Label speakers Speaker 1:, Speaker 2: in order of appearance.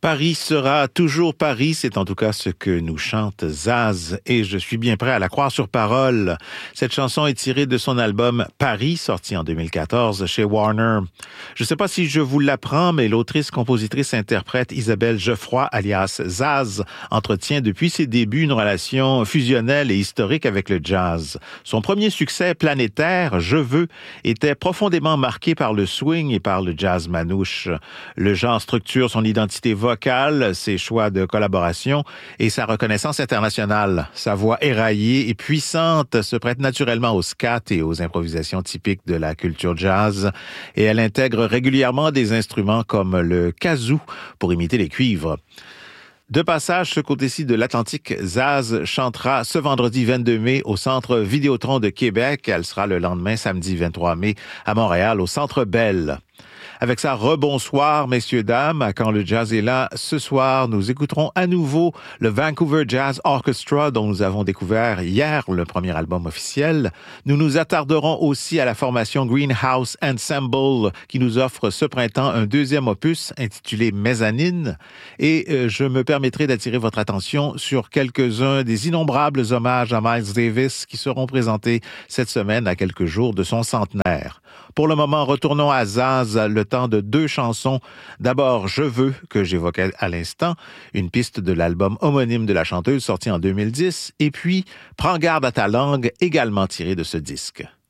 Speaker 1: Paris sera toujours Paris, c'est en tout cas ce que nous chante Zaz, et je suis bien prêt à la croire sur parole. Cette chanson est tirée de son album Paris, sorti en 2014 chez Warner. Je ne sais pas si je vous l'apprends, mais l'autrice, compositrice, interprète Isabelle Geoffroy, alias Zaz, entretient depuis ses débuts une relation fusionnelle et historique avec le jazz. Son premier succès planétaire, Je veux, était profondément marqué par le swing et par le jazz manouche. Le genre structure son identité vocale, ses choix de collaboration et sa reconnaissance internationale. Sa voix éraillée et puissante se prête naturellement au scat et aux improvisations typiques de la culture jazz, et elle intègre régulièrement des instruments comme le kazoo pour imiter les cuivres. De passage, ce côté-ci de l'Atlantique, Zaz chantera ce vendredi 22 mai au Centre Vidéotron de Québec. Elle sera le lendemain, samedi 23 mai, à Montréal, au Centre Bell. Avec ça, rebonsoir, messieurs, dames. Quand le jazz est là, ce soir, nous écouterons à nouveau le Vancouver Jazz Orchestra, dont nous avons découvert hier le premier album officiel. Nous nous attarderons aussi à la formation Greenhouse Ensemble, qui nous offre ce printemps un deuxième opus intitulé Mezzanine. Et je me permettrai d'attirer votre attention sur quelques-uns des innombrables hommages à Miles Davis qui seront présentés cette semaine à quelques jours de son centenaire. Pour le moment, retournons à Zaz, le temps de deux chansons. D'abord, Je veux, que j'évoquais à l'instant, une piste de l'album homonyme de la chanteuse sorti en 2010, et puis Prends garde à ta langue, également tiré de ce disque.